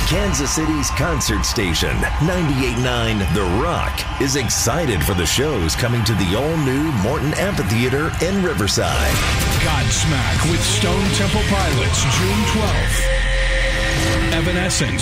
Kansas City's concert station, 98.9 The Rock, is excited for the shows coming to the all-new Morton Amphitheater in Riverside. Godsmack with Stone Temple Pilots, June 12th. Evanescence